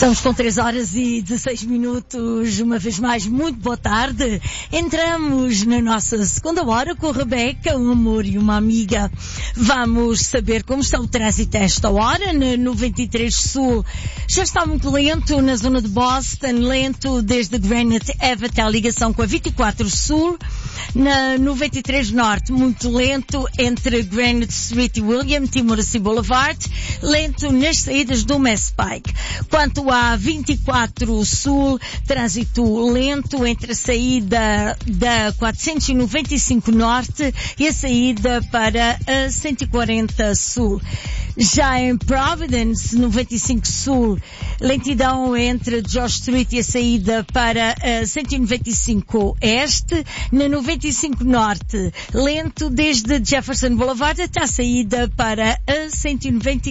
Estamos com 3 horas e 16 minutos, uma vez mais, muito boa tarde. Entramos na nossa segunda hora com a Rebeca, um amor e uma amiga. Vamos saber como está o trânsito a esta hora. Na 93 Sul já está muito lento, na zona de Boston, lento desde Granite Ave até a ligação com a 24 Sul. Na 93 Norte, muito lento entre Granite Street e William T. Morrissey Boulevard, lento nas saídas do Mass Pike. Quanto à 24 Sul, trânsito lento entre a saída da 495 Norte e a saída para a 140 Sul. Já em Providence, 95 Sul, lentidão entre George Street e a saída para a 195 Este. Na 95 Norte, lento desde Jefferson Boulevard até a saída para a 190